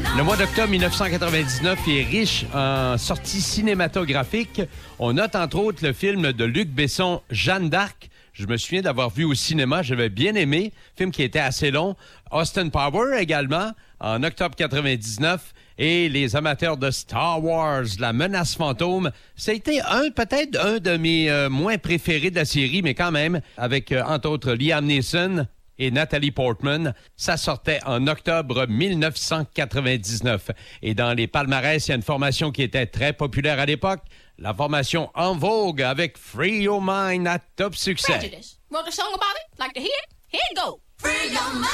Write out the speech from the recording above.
Le mois d'octobre 1999 est riche en sorties cinématographiques. On note entre autres le film de Luc Besson, Jeanne d'Arc. Je me souviens d'avoir vu au cinéma, j'avais bien aimé. Film qui était assez long. Austin Power également, en octobre 99. Et les amateurs de Star Wars, La Menace Fantôme, ça a été peut-être un de mes moins préférés de la série, mais quand même, avec entre autres Liam Neeson et Natalie Portman. Ça sortait en octobre 1999. Et dans les palmarès, il y a une formation qui était très populaire à l'époque, la formation En Vogue avec Free Your Mind à top succès. Prejudice. Wrote a song about it? Like to hear it? Here it goes. Free your mind.